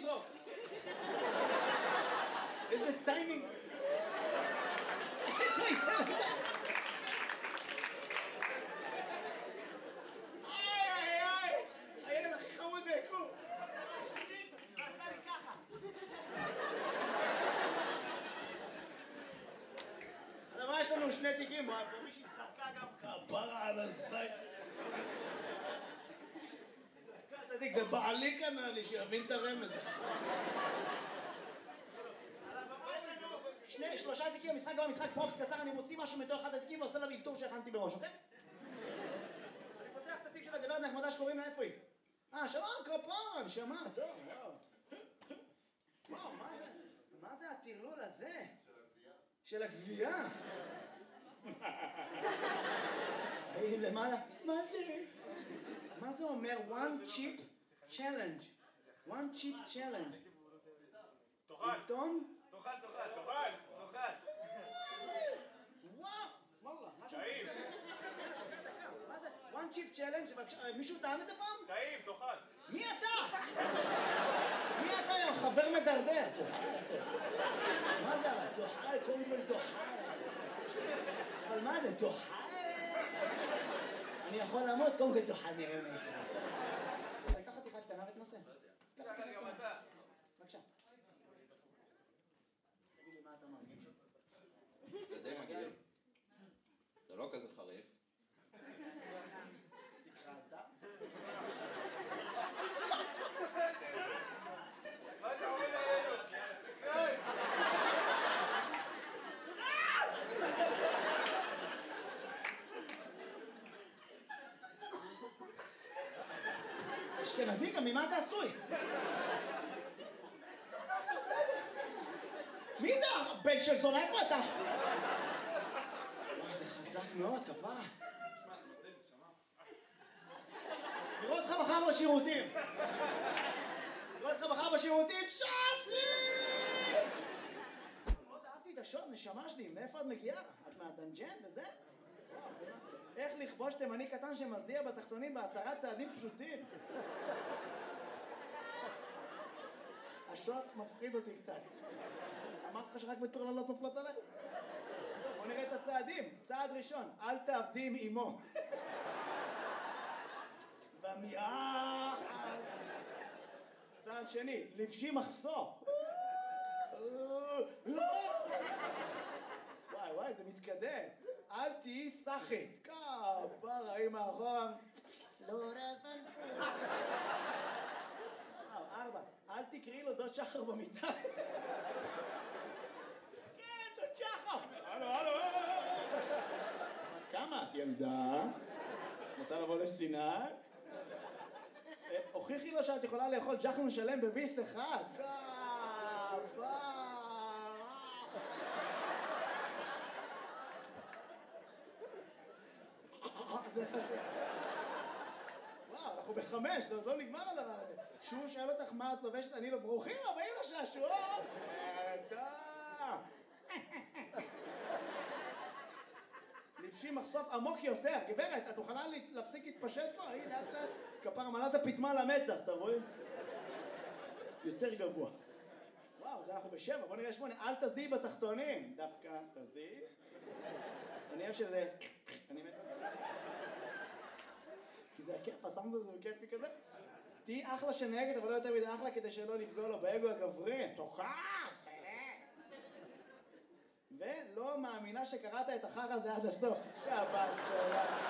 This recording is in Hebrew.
לשרוף. איזה טיימינג. הילד הכי חמוד ביקום. עשה לי ככה. אבל מה יש לנו שני תיקים? מישהי סרקה גם כפרה על הזין. סרקה את התיק, זה בעלי כנראה לי שיבין את הרמז. שלושה תיקים, המשחק גם משחק פרופס קצר, אני מוציא משהו מתוך אחד התיקים ועושה לה אלתור שהכנתי בראש, אוקיי? אני פותח את התיק של הגברת נחמדה שקוראים לה, איפה היא? שלום, כפרה, נשמה, טוב, וואו, מה זה הטרלול הזה? של הגבייה? למעלה, מה זה? מה זה אומר? one chip challenge. one chip challenge. תאכל. עיתון? תאכל. וואו! וואלה, משהו טעים. דקה. מה זה? one chip challenge? מישהו טעם את זה פעם? טעים, תאכל. מי אתה? מי אתה, יא חבר מדרדר? מה זה אבל? תאכל, קודם כל תאכל. אבל מה זה? תאכל? אני יכול למות, קודם כל תאכל נראה לי. לקח חתיכה קטנה ותנסה. תאכל גם אתה. בבקשה. תגיד לי מה אתה מרגיש. זה די מגעיל. זה לא כזה חריף. שיחלת? מה אתה עומד עלינו? אשכנזי, גם ממה אתה עשוי? מי זה הבן של זונה? איפה אתה? וואי, זה חזק מאוד, כפרה. נראה אותך מחר בשירותים. שפי! מאוד אהבתי את השוט, נשמה שלי, מאיפה את מגיעה? את מהדנג'ן וזה? איך לכבוש תימני קטן שמזיע בתחתונים ב10 צעדים פשוטים? השוט מפחיד אותי קצת. אמרתי לך שרק מטורללות נופלות עליי? בוא נראה את הצעדים. צעד ראשון, אל תעבדי עם אמו. במיעה. צעד שני, לבשי מחסור. וואי, זה מתקדם. אל תהיי סחית. כפרה, עם האחורה. פלורסנט. 4, אל תקראי לו דוד שחר במיטה. כן, דוד שחר. הלו. את כמה? את ילדה? רוצה לבוא לסיני? הוכיחי לו שאת יכולה לאכול ג'חנון שלם בביס אחד. וואו, אנחנו ב5, זה עוד לא נגמר הדבר הזה. כשהוא שואל אותך מה את לובשת, אני לא ברוכים הבאים לשעשועון. לבשי מחשוף עמוק יותר. גברת, את מוכנה להפסיק להתפשט פה? הנה, לאט, כפרה מלאת הפתמה למצח, אתה רואה? יותר גבוה. וואו, זה אנחנו ב7, בוא נראה 8. אל תזיעי בתחתונים. דווקא תזיעי. אני אוהב שזה... אני מת... כי זה הכיף, הסאונד הזה הוא כיפי כזה. תהי אחלה שנהגת, אבל לא יותר מדי אחלה כדי שלא לפגוע לו באגו הגברי. תוכח! ולא מאמינה שקראת את החר הזה עד הסוף. יא בת זונה.